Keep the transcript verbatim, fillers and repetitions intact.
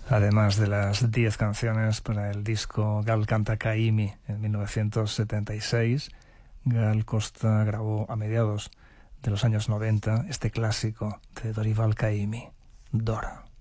Además de las diez canciones para el disco Gal canta Caymmi en mil novecientos setenta y seis, Gal Costa grabó a mediados de los años noventa este clásico de Dorival Caymmi, Dora.